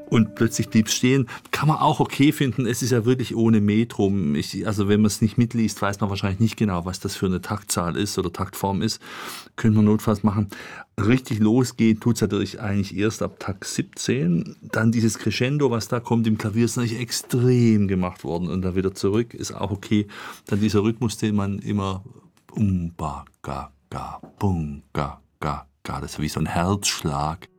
Und plötzlich blieb es stehen. Kann man auch okay finden. Es ist ja wirklich ohne Metrum. Also wenn man es nicht mitliest, weiß man wahrscheinlich nicht genau, was das für eine Taktzahl ist oder Taktform ist. Könnte man notfalls machen. Richtig losgehen tut es natürlich eigentlich erst ab Takt 17. Dann dieses Crescendo, was da kommt im Klavier, ist natürlich extrem gemacht worden. Und dann wieder zurück, ist auch okay. Dann dieser Rhythmus, den man immer ba, ga, ga, bum, ga, ga, ga. Das ist wie so ein Herzschlag.